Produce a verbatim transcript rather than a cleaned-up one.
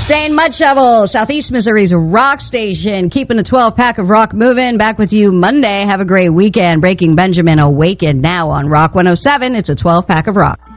Staying Mud Shovel, Southeast Missouri's rock station, keeping a twelve pack of rock moving. Back with you Monday. Have a great weekend. Breaking Benjamin Awakened now on Rock one oh seven. It's a twelve pack of rock.